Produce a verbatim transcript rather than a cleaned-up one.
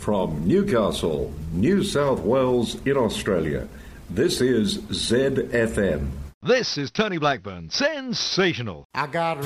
From Newcastle, New South Wales in Australia, this is Z F M. This is Tony Blackburn. Sensational. I got